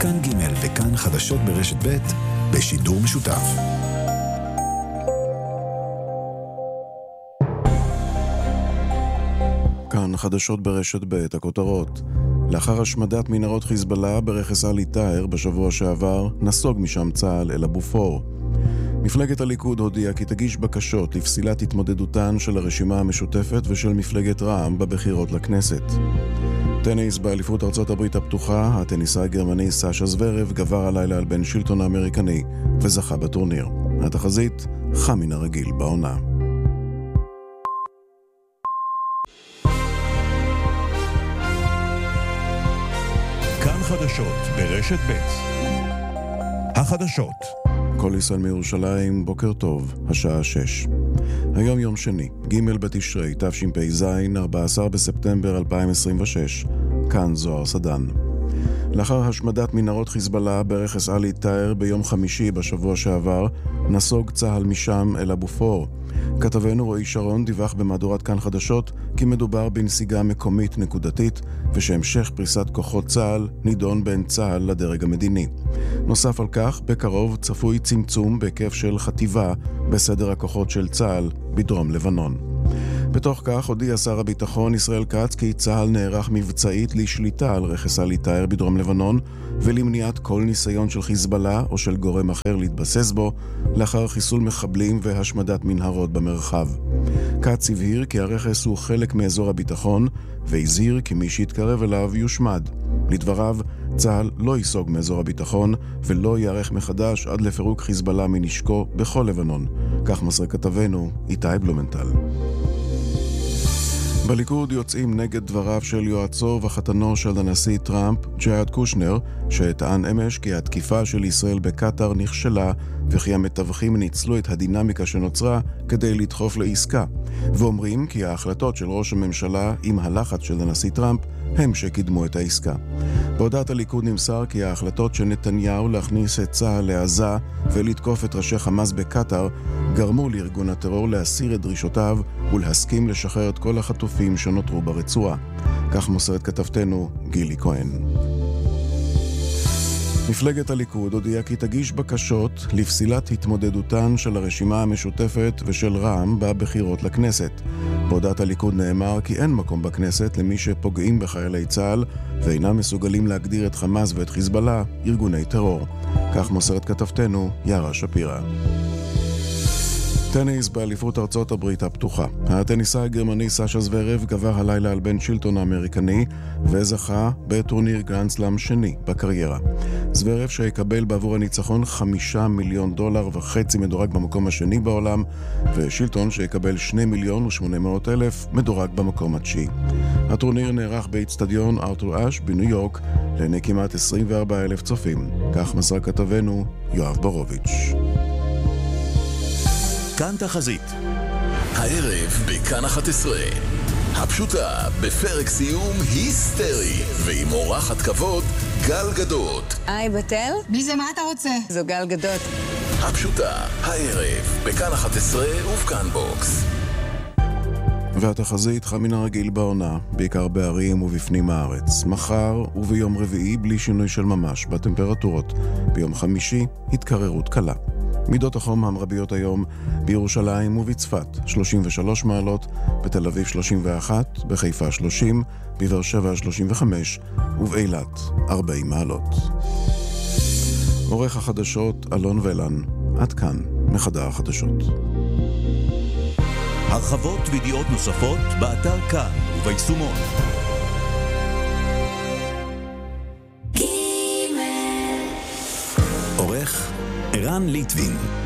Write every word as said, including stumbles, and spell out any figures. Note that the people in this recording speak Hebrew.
כאן ג' וכאן חדשות ברשת ב' בשידור משותף. כאן חדשות ברשת ב', הכותרות. לאחר השמדת מנהרות חיזבאללה ברכס עלי טאהר בשבוע שעבר, נסוג משם צה"ל אל הבופור. מפלגת הליכוד הודיעה כי תגיש בקשות לפסילת התמודדותן של הרשימה המשותפת ושל מפלגת רע"מ בבחירות לכנסת. טניס באליפות ארצות הברית הפתוחה, הטניסאי הגרמני סאשה זוורב גבר הלילה על בן שילטון האמריקני וזכה בטורניר. התחזית חם מן הרגיל בעונה. כאן חדשות ברשת ב'. החדשות. כל ישראל מירושלים, בוקר טוב, השעה שש. היום יום שני, ג' בתשרי, תשפ"ז, ארבעה עשר בספטמבר אלפיים עשרים ושש. כאן זוהר סדן. לאחר השמדת מנהרות חיזבאללה ברכס עלי טאהר ביום חמישי בשבוע שעבר, נסוג צה"ל משם אל הבופור. כתבנו רועי שרון דיווח במהדורת כאן חדשות כי מדובר בנסיגה מקומית נקודתית ושהמשך פריסת כוחות צה"ל נידון בין צה"ל לדרג המדיני. נוסף על כך, בקרוב צפוי צמצום בהיקף של חטיבה בסדר הכוחות של צה"ל בדרום לבנון. בתוך כך הודיע שר הביטחון ישראל כץ כי צה"ל נערך מבצעית לשליטה על רכס עלי טאהר בדרום לבנון ולמניעת כל ניסיון של חיזבאללה או של גורם אחר להתבסס בו לאחר חיסול מחבלים והשמדת מנהרות במרחב. כץ הבהיר כי הרכס הוא חלק מאזור הביטחון והזהיר כי מי שיתקרב אליו יושמד. לדבריו, צה"ל לא ייסוג מאזור הביטחון ולא יערך מחדש עד לפירוק חיזבאללה מנשקו בכל לבנון. כך מסר כתבנו איתי בלומנטל. בליכוד יוצאים נגד דבריו של יועצו וחתנו של הנשיא טראמפ, ג'ארד קושנר, שטען אמש כי התקיפה של ישראל בקטר נכשלה וכי המתווכים ניצלו את הדינמיקה שנוצרה כדי לדחוף לעסקה, ואומרים כי ההחלטות של ראש הממשלה עם הלחץ של הנשיא טראמפ הם שקידמו את העסקה. בהודעת הליכוד נמסר כי ההחלטות של נתניהו להכניס את צה"ל לעזה ולתקוף את ראשי חמאס בקטר גרמו לארגון הטרור להסיר את דרישותיו ולהסכים לשחרר את כל החטופים שנותרו ברצועה. כך מוסרת כתבתנו גילי כהן. מפלגת הליכוד הודיעה כי תגיש בקשות לפסילת התמודדותן של הרשימה המשותפת ושל רע"מ בבחירות לכנסת. בהודעת הליכוד נאמר כי אין מקום בכנסת למי שפוגעים בחיילי צה"ל ואינם מסוגלים להגדיר את חמאס ואת חיזבאללה ארגוני טרור. כך מוסרת כתבתנו יערה שפירא. טניס באליפות ארצות הברית הפתוחה. הטניסאי הגרמני סאשה זוורב גבר הלילה על בן שילטון האמריקני וזכה בטורניר גרנד סלאם שני בקריירה. זוורב שיקבל בעבור הניצחון חמישה מיליון דולר וחצי מדורג במקום השני בעולם, ושילטון שיקבל שני מיליון ושמונה מאות אלף מדורג במקום התשיעי. הטורניר נערך באצטדיון ארתור אש בניו יורק לעיני כמעט עשרים וארבעה אלף צופים. כך מסר כתבנו יואב בורוביץ'. כאן תחזית. הערב בכאן אחת עשרה. הפשוטה בפרק סיום היסטרי ועם אורחת כבוד גל גדות. היי בתל? מי זה? מה אתה רוצה? זו גל גדות. הפשוטה הערב בכאן אחת עשרה ובכאן בוקס. והתחזית חם מן הרגיל בעונה, בעיקר בערים ובפנים הארץ. מחר וביום רביעי בלי שינוי של ממש בטמפרטורות. ביום חמישי התקררות קלה. מידות החום המרביות היום בירושלים ובצפת שלושים ושלוש מעלות, בתל אביב שלושים ואחת, בחיפה שלושים, בבאר שבע שלושים וחמש ובאילת ארבעים מעלות. עורך החדשות אלון ולן. עד כאן מחדר החדשות. הרחבות וידיעות נוספות באתר כאן וביישומון. עורך ערן ליטווין.